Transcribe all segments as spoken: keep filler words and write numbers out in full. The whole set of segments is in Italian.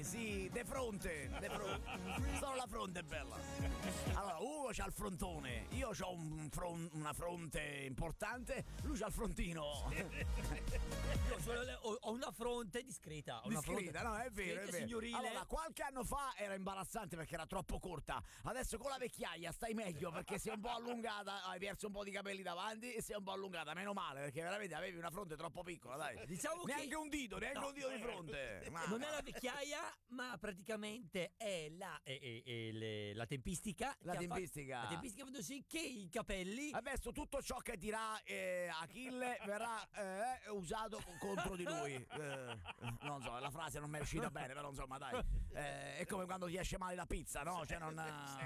sì, de fronte, de fronte. Solo la fronte è bella. Allora, Ugo c'ha il frontone, io c'ho un fron- una fronte importante, lui c'ha il frontino. Io solo- ho, ho una fronte discreta. Ho una Discreta, fronte no, è vero, è discreta, vero. signorile. Allora, qualche anno fa era imbarazzante perché era troppo corta. Adesso con la vecchiaia stai meglio perché sei un po' allungata, hai perso un po' di capelli davanti e sei un po' allungata. Meno male perché veramente avevi una fronte troppo piccola, dai. Diciamo che- neanche un dito, neanche No. un dito di fronte. Ma- Non è la vecchiaia, ma praticamente è la, è- è- è le- la tempistica. La che ha fa- tempistica. la tempistica fa sì che i capelli. Adesso tutto ciò che dirà eh, Achille verrà eh, usato contro di lui. Eh, non so, la frase non mi è uscita bene, però insomma dai. Eh, è come quando ti esce male la pizza, no? Cioè non,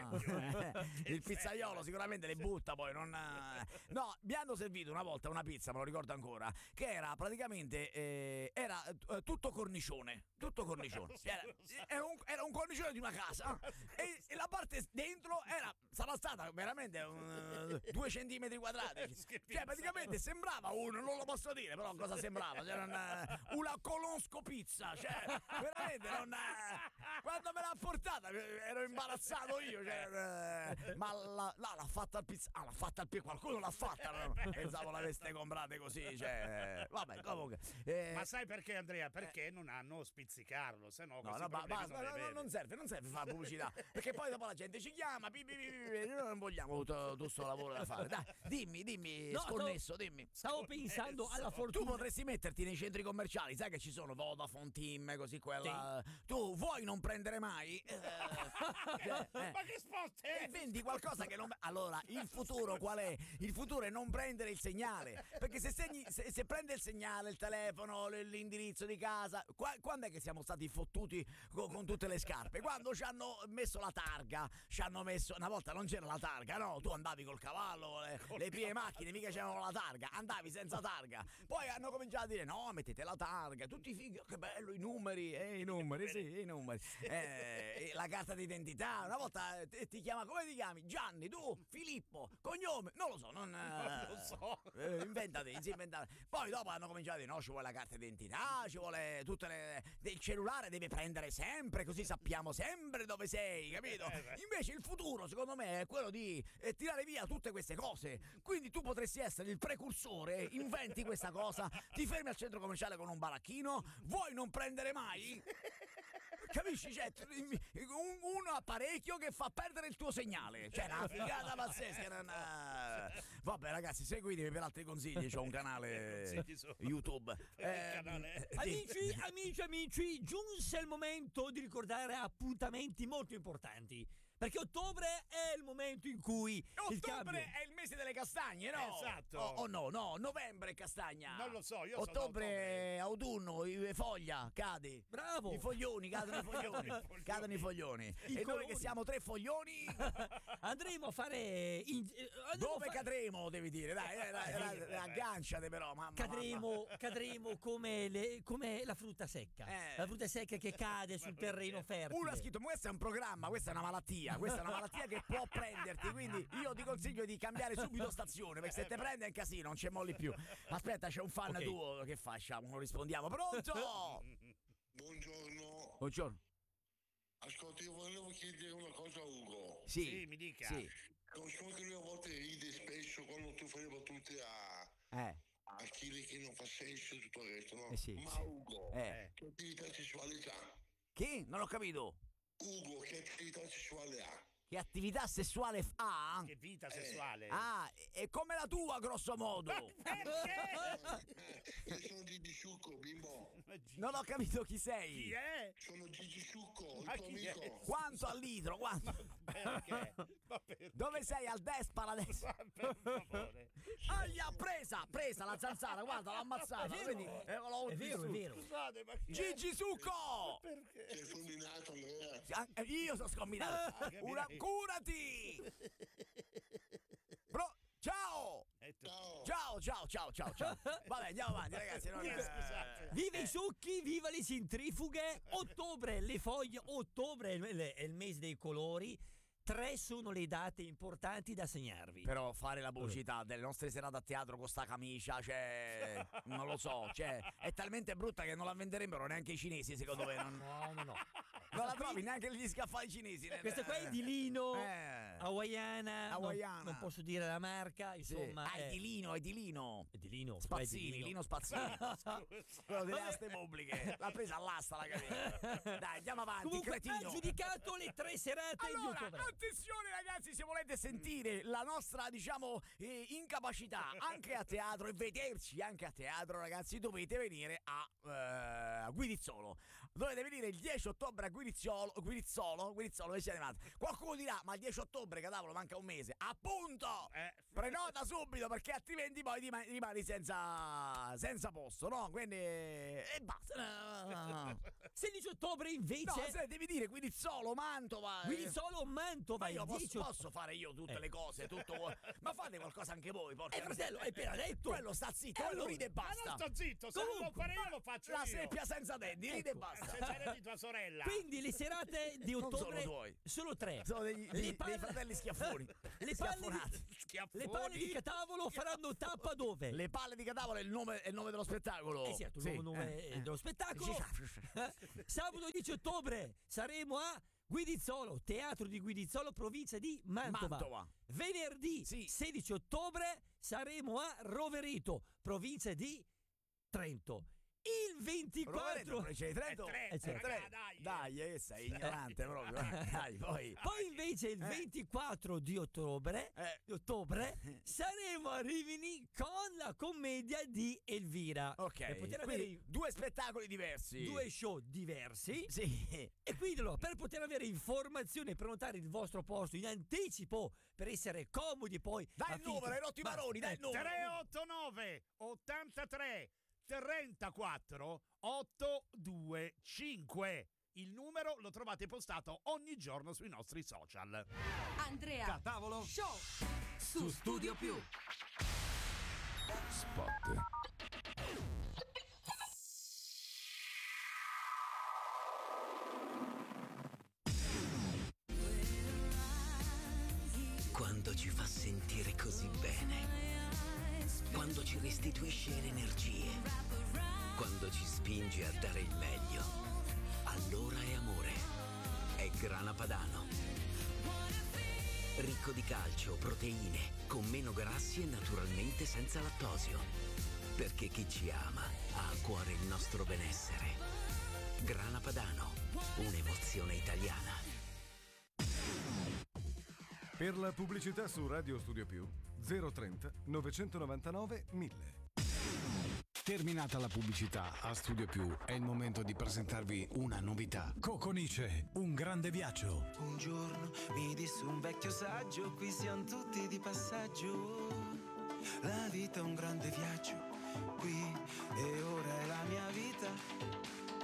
il pizzaiolo sicuramente le butta poi. Non, no, mi hanno servito una volta una pizza, me lo ricordo ancora, che era praticamente eh, era eh, tutto cornicione. Tutto cornicione. Era, era, un, era un cornicione di una casa e, e la parte dentro era sarà stata veramente un, due centimetri quadrati. Cioè praticamente sembrava un, non lo posso dire, però cosa sembrava? C'era una, una colonsco pizza, cioè veramente non, quando me l'ha portata ero imbarazzato io, cioè, ma la, la, l'ha fatta al pizza, ah, l'ha fatta al pizza, qualcuno l'ha fatta, no? Pensavo l'aveste comprate così, cioè vabbè, comunque. Eh, Ma sai perché, Andrea? Perché non hanno spizzicarlo, se no No, questi no, ba- problemi basta, non li no, no, vedi. non serve, non serve fare pubblicità, perché poi dopo la gente ci chiama, pi, pi, pi, pi, pi, noi non vogliamo tutto, tutto sto lavoro da fare. Dai, dimmi, dimmi, No, sconnesso, stavo- dimmi. Stavo pensando alla Tu fortuna. potresti metterti nei centri commerciali, sai che ci sono Vodafone, Team, così quella. Tu vuoi non prendere mai? Eh, eh, eh. Ma che sport è? E vendi qualcosa che non. Allora, il futuro qual è? Il futuro è non prendere il segnale. Perché se, segni, se, se prende il segnale, il telefono, l- l'indirizzo di casa, qua- quando è che siamo stati fottuti co- con tutte le scarpe? Quando ci hanno messo la targa, ci hanno messo. Una volta non c'era la targa, no? Tu andavi col cavallo, le, le prime macchine, mica c'erano la targa, andavi senza targa. Poi hanno cominciato a dire: no, mettete la targa, tutti i figli, che bello, i numeri, eh, i numeri, sì, i numeri. Eh, la carta d'identità. Una volta ti, ti chiama, come ti chiami? Gianni, tu, Filippo, cognome, non lo so, non, Non lo so. eh, inventate, si inventate. Poi dopo hanno cominciato a dire: no, ci vuole la carta d'identità, ci vuole tutte le. Il cellulare deve prendere sempre, così sappiamo sempre dove sei, capito? Invece il futuro, secondo me, è quello di eh, tirare via tutte queste cose. Quindi tu potresti essere il precursore, inventi questa cosa, ti fermi al centro commerciale con un baracchino, vuoi non prendere mai? Capisci? Cioè, un, un apparecchio che fa perdere il tuo segnale. Cioè, una figata pazzesca. Una... Vabbè, ragazzi, seguitemi per altri consigli. C'ho un canale Consigli su- YouTube. per il canale. sì. Amici, amici, amici, giunse il momento di ricordare appuntamenti molto importanti. Perché ottobre è il momento in cui il Ottobre cambio- è il mese delle castagne, no? Esatto. O oh, no, no, novembre è castagna. Non lo so, io sono Ottobre da ottobre. è autunno, i- foglia, cade. Bravo. I foglioni, cadono i foglioni. Cadono i foglioni. I e noi colori. che siamo tre foglioni, andremo a fare in- eh, andremo dove a fa- cadremo, devi dire. Dai, dai, dai, dai, dai, agganciate però, mamma. Cadremo, cadremo come, le- come la frutta secca. Eh. La frutta secca che cade sul terreno fertile. Uno ha scritto: ma questo è un programma, questa è una malattia, questa è una malattia che può prenderti, quindi io ti consiglio di cambiare subito stazione, perché se te prende è un casino, non c'è molli più. Aspetta, c'è un fan Ok. tuo, che facciamo? Non rispondiamo. Pronto? Buongiorno, Buongiorno. ascolti, io volevo chiedere una cosa a Ugo. Sì, Sì, mi dica. Sì. So che lui a volte ride spesso quando tu fai le battute a, Eh. a Achille che non fa senso e tutto il resto, no? Eh sì, Ma sì. Ugo, Eh. che attività sessuale ha? Chi? Non ho capito. Ugo, che attività sessuale ha? Che attività sessuale f- ha? Che vita sessuale. Ah, è come la tua, grosso modo. Io sono Gigi Sciucco, bimbo. Non ho capito chi sei. Chi è? Sono Gigi Sciucco, il Ma tuo chi è? amico. Quanto al litro? Quanto? Perché? Ma per... Dove sei? Al Despal adesso? Ma per favore. Aia, presa, presa la zanzara, guarda, l'ho ammazzata. È vero. Vedi? Eh, l'ho È vero, è distrutto. vero. Scusate, ma chi è? Gigi Succo! Perché? Sei fulminato, Andrea. Ah, eh, Io sono scombinato. che Una, mi- curati! Bro, ciao! E tu? Ciao. Ciao, ciao, ciao, ciao, ciao. Vabbè, andiamo avanti, ragazzi. Non, Viva, scusate. Viva i succhi, viva le centrifughe. Ottobre, le foglie. Ottobre è il- è il mese dei colori. tre sono le date importanti da segnarvi. Però fare la pubblicità delle nostre serate a teatro con sta camicia, cioè, non lo so, cioè, è talmente brutta che non la venderebbero neanche i cinesi, secondo me. Non, No, no, no. non la trovi neanche gli scaffali cinesi. Questa qua è di lino, Eh. hawaiana, Hawaiana. Non, non posso dire la marca, Sì. insomma. Ah, è è- di lino, è di lino. è di lino. è Spazzini, di Lino Spazzini. Quello delle Vabbè. aste pubbliche. L'ha presa all'asta la catena. Dai, andiamo avanti, Comunque ha cretino. giudicato le tre serate di Allora, ottobre. attenzione ragazzi, se volete sentire la nostra, diciamo, eh, incapacità anche a teatro e vederci anche a teatro, ragazzi, dovete venire a eh, Guidizzolo. Dovete venire il dieci ottobre a Guidizzolo, Guidizzolo, Guidizzolo, che siete animati. Qualcuno dirà, ma il dieci ottobre, cavolo, manca un mese. Appunto! Eh, Prenota subito, perché altrimenti poi rim- rimani senza, senza posto, no? Quindi... e basta. sedici ottobre No, invece se devi dire Guidizzolo, Mantova. eh. Guidizzolo Mantova. Ma io il posso, dieci ottobre. posso fare io tutte Eh. le cose, tutto. Ma fate qualcosa anche voi, porca. Eh, fratello, hai appena detto. Quello sta zitto, Eh, quello allora, ride e ma basta. non sto zitto, se non lo Comunque, fare io lo faccio La io. seppia senza denti, ride e basta. Se c'era di tua sorella. Quindi le serate di Non ottobre sono tuoi. solo tre. Sono degli, Le dei, palle- dei fratelli schiaffoni. Le palle, Schiaffonati. di, Schiaffoni. le palle di Catavolo faranno tappa dove? Le palle di Catavolo è il nome, è il nome dello spettacolo. Eh sì, il Sì, nuovo nome eh, eh. dello spettacolo. Sabato dieci ottobre saremo a Guidizzolo, teatro di Guidizzolo, provincia di Mantova. Mantova. Venerdì Sì. sedici ottobre saremo a Rovereto, provincia di Trento. Il Rovereto, ventiquattro provincia di Trento. È tre, Eh, certo. raga, dai. Dai, eh, sei ignorante proprio. eh. Dai, poi. Poi invece il Eh. ventiquattro di ottobre, Eh, di ottobre saremo a Rimini con la commedia di Elvira. ok. Per poter Quindi, avere due spettacoli diversi. due show diversi. Sì. E quindi allora, per poter avere informazioni e prenotare il vostro posto in anticipo per essere comodi poi Dai a il finire- numero, hai rotto i Ma- maroni, dai il eh, numero. tre otto nove ottantatré trentaquattro ottocentoventicinque. Il numero lo trovate postato ogni giorno sui nostri social. Andrea Catavolo Show su Studio Più. Spot. Quando ci fa sentire così bene, quando ci restituisce le energie, quando ci spinge a dare il meglio, allora è amore, è Grana Padano. Ricco di calcio, proteine, con meno grassi e naturalmente senza lattosio. Perché chi ci ama ha a cuore il nostro benessere. Grana Padano, un'emozione italiana. Per la pubblicità su Radio Studio Più zero trenta novecentonovantanove mille. Terminata la pubblicità a Studio Più, è il momento di presentarvi una novità. Coconice, un grande viaggio. Un giorno mi disse un vecchio saggio, qui siamo tutti di passaggio. La vita è un grande viaggio,